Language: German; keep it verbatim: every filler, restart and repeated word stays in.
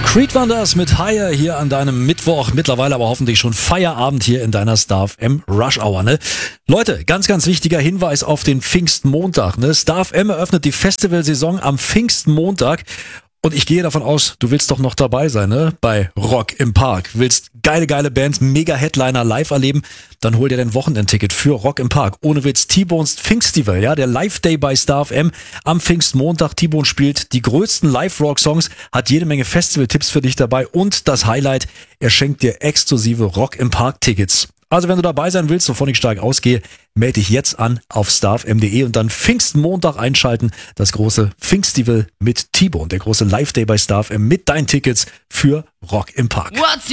Creed waren das mit Higher hier an deinem Mittwoch, mittlerweile aber hoffentlich schon Feierabend hier in deiner Star F M Rush Hour, ne? Leute, ganz, ganz wichtiger Hinweis auf den Pfingstmontag, ne? Star F M eröffnet die Festivalsaison am Pfingstmontag. Und ich gehe davon aus, du willst doch noch dabei sein, ne? Bei Rock im Park. Willst geile, geile Bands, mega Headliner live erleben? Dann hol dir dein Wochenendticket für Rock im Park. Ohne Witz, T-Bones Pfingstival, ja? Der Live-Day bei Star F M am Pfingstmontag. T-Bone spielt die größten Live-Rock-Songs, hat jede Menge Festival-Tipps für dich dabei und das Highlight, er schenkt dir exklusive Rock im Park-Tickets. Also wenn du dabei sein willst, wovon ich stark ausgehe, melde dich jetzt an auf starfm punkt de und dann Pfingstmontag einschalten. Das große Pfingstival mit T-Bone, der große Live-Day bei Star F M mit deinen Tickets für Rock im Park. What's